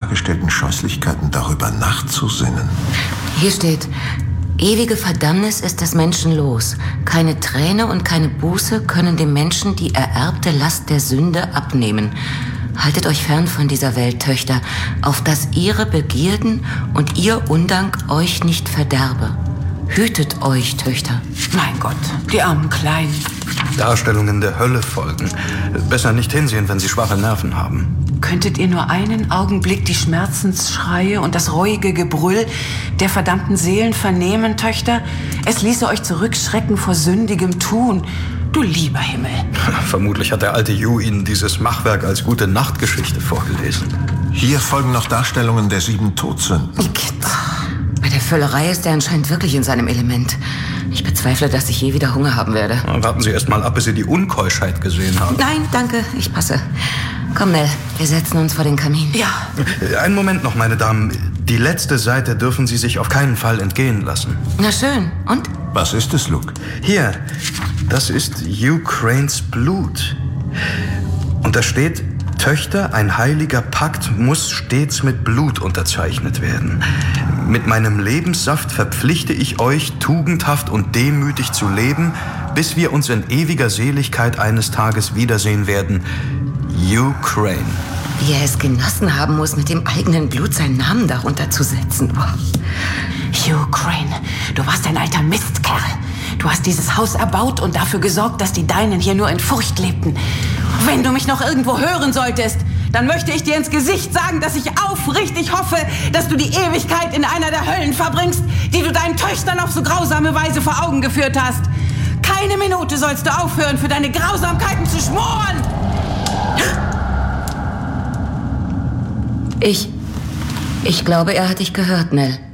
dargestellten Scheußlichkeiten darüber nachzusinnen. Hier steht: Ewige Verdammnis ist des Menschen los. Keine Träne und keine Buße können dem Menschen die ererbte Last der Sünde abnehmen. Haltet euch fern von dieser Welt, Töchter, auf dass ihre Begierden und ihr Undank euch nicht verderbe. Hütet euch, Töchter. Mein Gott, die armen Kleinen. Darstellungen der Hölle folgen. Besser nicht hinsehen, wenn Sie schwache Nerven haben. Könntet ihr nur einen Augenblick die Schmerzensschreie und das reuige Gebrüll der verdammten Seelen vernehmen, Töchter? Es ließe euch zurückschrecken vor sündigem Tun. Du lieber Himmel. Vermutlich hat der alte Yu Ihnen dieses Machwerk als gute Nachtgeschichte vorgelesen. Hier folgen noch Darstellungen der 7 Todsünden. Bei der Völlerei ist er anscheinend wirklich in seinem Element. Ich bezweifle, dass ich je wieder Hunger haben werde. Warten Sie erst mal ab, bis Sie die Unkeuschheit gesehen haben. Nein, danke, ich passe. Komm, Nell, wir setzen uns vor den Kamin. Ja. Einen Moment noch, meine Damen. Die letzte Seite dürfen Sie sich auf keinen Fall entgehen lassen. Na schön, und? Was ist es, Luke? Hier, das ist Hugh Cranes Blut. Und da steht: Töchter, ein heiliger Pakt muss stets mit Blut unterzeichnet werden. Mit meinem Lebenssaft verpflichte ich euch, tugendhaft und demütig zu leben, bis wir uns in ewiger Seligkeit eines Tages wiedersehen werden. Hugh Crane. Wie er es genossen haben muss, mit dem eigenen Blut seinen Namen darunter zu setzen. Boah. Hugh Crane, du warst ein alter Mistkerl. Du hast dieses Haus erbaut und dafür gesorgt, dass die Deinen hier nur in Furcht lebten. Wenn du mich noch irgendwo hören solltest, dann möchte ich dir ins Gesicht sagen, dass ich aufrichtig hoffe, dass du die Ewigkeit in einer der Höllen verbringst, die du deinen Töchtern auf so grausame Weise vor Augen geführt hast. Keine Minute sollst du aufhören, für deine Grausamkeiten zu schmoren. Ich glaube, er hat dich gehört, Nell.